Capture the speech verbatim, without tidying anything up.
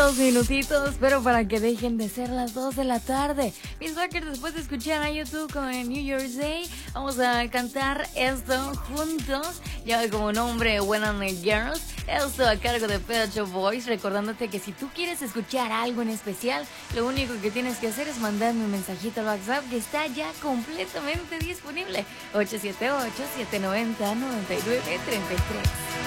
dos minutitos, pero para que dejen de ser las dos de la tarde. Mis Rockers, después de escuchar a YouTube con el New Year's Day, vamos a cantar esto juntos. Ya como nombre, When I'm a Girls. Esto a cargo de Pet Shop Boys. Recordándote que si tú quieres escuchar algo en especial, lo único que tienes que hacer es mandarme un mensajito al WhatsApp que está ya completamente disponible. ocho siete ocho, siete nueve cero, nueve nueve tres tres.